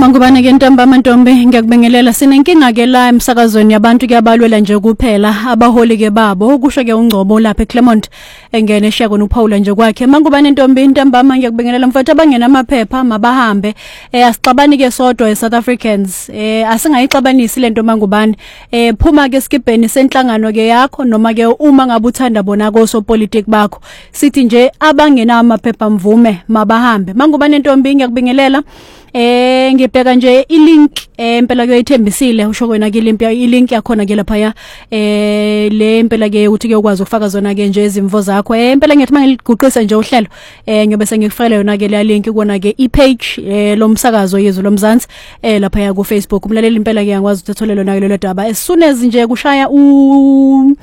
Mangubane ke ntambama ntombi ngiyakubingelela sinenkinga ke la emsakazweni yabantu kuyabalwela nje kuphela abaholi ke babo kusho ke ungcobo lapha eClermont engene eshiya kona uPaula nje kwakhe Mangubane ntombi ntambama ngiyakubingelela mfowethu abangena amaphepha mabahambe asixabani ke sodwa eSouth Africans asingayixabanisi lento Mangubane phuma ke skibheni senhlangano ke yakho noma ke uma ngabe uthanda bona koso politics bakho sithi nje abangena amaphepha mvume mabahambe Mangubane ntombi ngiyakubingelela ngibheka nje ilink impela kuyithembisile usho kwena ke ilink yakhona ke lapha le impela ke uthi ke ukwazi ukufaka zona ke nje izimvo zakho impela ngiyathi mangiliguqisa nje uhlelo ngiyobe sengikufakela yona ke la link kona ke ipage lomsakazo yezwe lomzansi lapha ku Facebook umlaleli impela ke ngiyakwazi ukutholela lona ke lelo daba as soon as nje kushaya u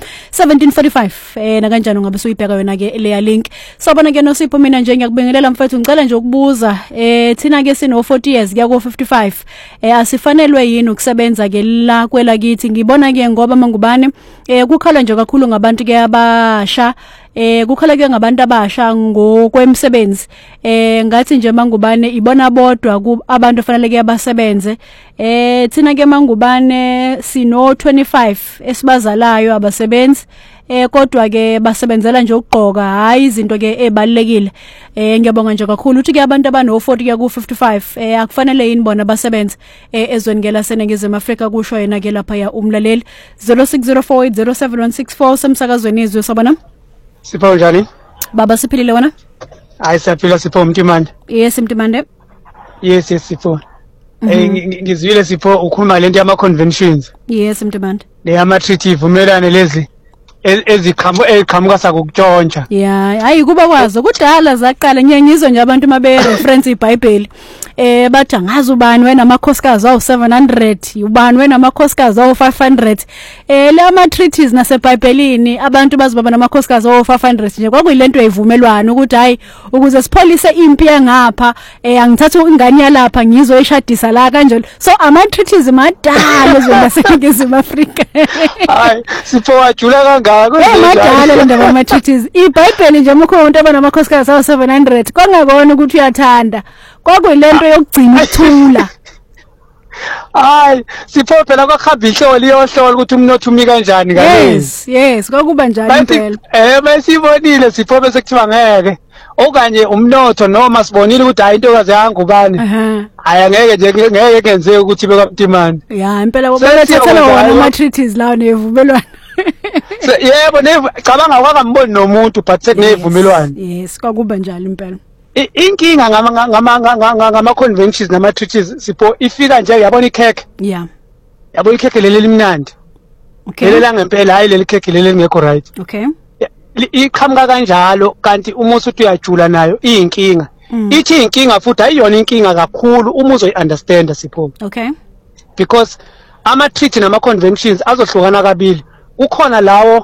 17:45 na kanjani ungabe usuyibheka yona ke le link sobona ke noSipho mina nje ngiyakubingelela mfethu ngicela nje ukubuza thina ke sino 40 years kuya ku 55 asifanelwe yini ukusebenza ke la kwela kithi ngibona ke ngoba Mangubane kukhala nje kakhulu ngabantu ke abasha kukhala ke ngabantu abasha ngokwemsebenzi ngathi nje Mangubane ibona bodwa abantu fanele ke abasebenze thina ke Mangubane sino 25 esibazalayo abasebenzi kodwa ke basebenzela nje ukugqoka hayi izinto ke ebalekile ngiyabonga nje kakhulu uthi ke abantu abano 40 ke ku 55 akufanele yini bona basebenze ezweni ke laseNingizimu Afrika kusho yena ke lapha ya umlaleli 0604807164 semsakazweni izwe sabona Sipho njani baba siphilile wena hayi siyaphila Sipho Mtimande yes Mtimande yes Sipho ngizwile Sipho ukhuluma lento yama conventions yes Mtimande le ama treaty ivumelane lezi eziqhamuka sakukutshontsha yeah hayi kuba kwazo kudala zaqala ngiyengizwe nje abantu mabe reference iBhayibheli bathi angazi ubani wena amakhosikazi awu 700 ubani wena amakhosikazi awu 500 le ama treaties naseBhayibhelini abantu bazibaba namakhosikazi awu 500 nje kwakuyilento eyivumelwana ukuthi hayi ukuze sipholise impi engapha angithatha ingane yalapha ngizoyishadisa la kanjalo so ama treaties madala ezweni Afrika hayi Sipho wajula kangaka madala le ndaba ama treaties iBhayibheli nje mukho umuntu abanamakhosikazi awu 700 kwangakona ukuthi uyathanda kwakuyilento yokugcina ukuthula hayi Sipho phela kwakhamba ihloli yohlola ukuthi umnotho umi kanjani ngalezi yes kwakuba njalo impela besibonile Sipho bese kuthiwa ngeke okanye umnotho noma sibonile ukuthi hayi intokazi yangubani hayi angeke nje ngeke kenzeke ukuthi bekamtimani ya impela kwabathathela wona ama treaties lawo nevumelwana yebo cabanga kwakamboni nomuntu but sekunevumelwana yes kwakuba njalo impela inkinga ngama conventions nama treaties Sipho ifika nje yabona ikhekhe yeah yabona ikhekhe leli limnandi leli la ngempela hayi leli khekhe leli ngekho right okay iqhamuka kanjalo kanti uma usuthi uyajula nayo iyinkinga ithi inkinga futhi ayiyona inkinga kakhulu uma uzoyiunderstand Sipho okay because ama treaty nama conventions azohlukana kabili ukhona lawo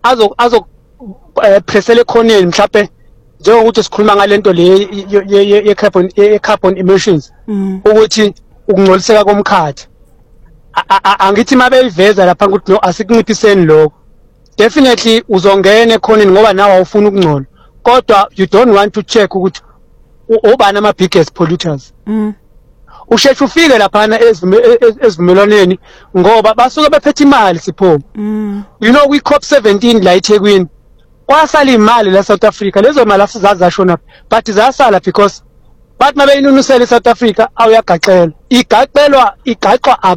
pressele khoneni mhlawumbe njengokuthi sikhuluma ngalento le ye carbon emissions ukuthi ukungcoliseka komkhathi angithi mabeyiveza lapha ukuthi no asikunqithiseni lokho definitely uzongena ekhoneni ngoba nawe awufuna ukungcola kodwa you don't want to check ukuthi ubani ama biggest polluters usheshe ufike lapha ezivumelwaneni ngoba basuke bephethe imali Sipho you know we COP17 la eThekwini kwasala imali la South Africa lezo mali asizazashona but zasala because bathi mabeyinunusela eSouth Africa awuyagaxela igaqwa